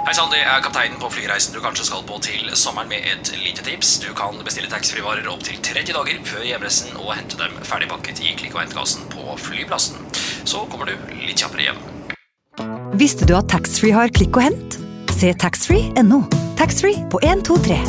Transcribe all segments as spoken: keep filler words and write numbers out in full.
Hei sann, det er kapteinen på flyreisen du kanskje skal på til sommeren med et lite tips. Du kan bestille taxfree-varer opp til tretti dager før hjemreisen og hente dem ferdigpakket i klikk- og hentkassen på flyplassen. Så kommer du litt kjappere hjem. Visste du at taxfree har klikk og hent? Se taxfree punktum no. Taxfree på en to tre.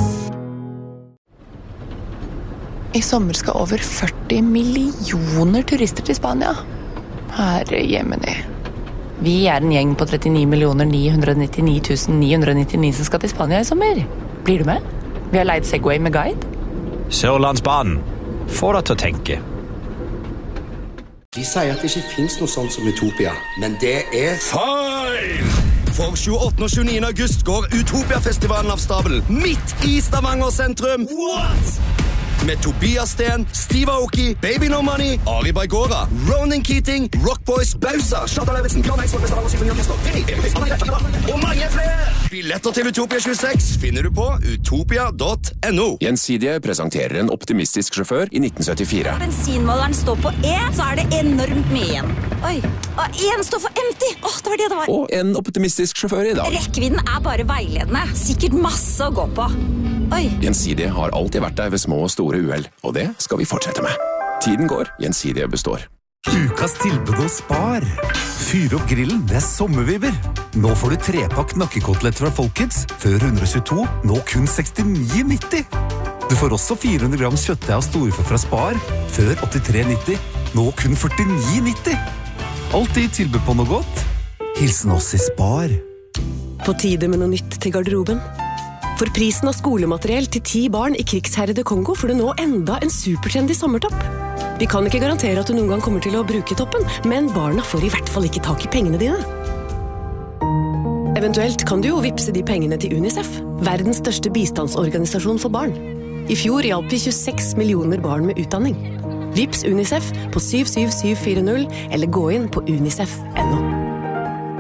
I sommer skal over førti millioner turister til Spania. Herre jemini. Vi er en gjeng på trettini millioner ni hundre nittini tusen ni hundre nittini som skal til Spania i sommer. Blir du med? Vi har leid Segway med guide. Sørlandsbanen. Få deg til å tenke. De sier at det ikke finnes noe sånt som Utopia, men det er feil! For tjueåttende og tjueniende august går Utopia-festivalen av stabelen midt i Stavanger sentrum. What? Med Tobias Sten, Steve Aoki, Baby No Money, Ari Baigora, Ronan Keating, Rock Boys, Bausa, Shatta Levinsen, Bjørn Eidsvåg, Vestavanger Symfoniorkester, Vinny, Erik Høyst, og mange flere! Billetter til Utopia tjueseks finner du på utopia punktum no. Gjensidige presenterer en optimistisk sjåfør i nitten syttifire. Bensinmåleren står på E, så er det enormt mye igjen. Oi, og en står for empty. Åh, det var det det var. Og en optimistisk sjåfør i dag. Rekkevidden er bare veiledende. Sikkert masse å gå på. Oi. Gjensidige har alltid vært der ved små og store uheld, og det skal vi fortsette med. Tiden går, Gjensidige består. Ukas tilbud hos Spar. Fyr opp grillen med sommervibber. Nå får du trepakk nakkekoteletter fra Folkets, før hundre og tjueto, nå kun sekstini nitti. Du får også fire hundre gram kjøttdeig og storfe fra Spar, før åttitre nitti, nå kun førtini nitti. Alltid tilbud på noe godt. Hilsen oss i Spar. På tide med noe nytt til garderoben. For prisen av skolemateriell til ti barn i krigsherrede Kongo får du nå enda en supertrendy sommertopp. Vi kan ikke garantere at du noen gang kommer til å bruke toppen, men barna får i hvert fall ikke tak i pengene dine. Eventuelt kan du jo vipse de pengene til UNICEF, verdens største bistandsorganisasjon for barn. I fjor hjalp vi tjueseks millioner barn med utdanning. Vips UNICEF på syv syv syv fire null eller gå inn på unicef punktum no.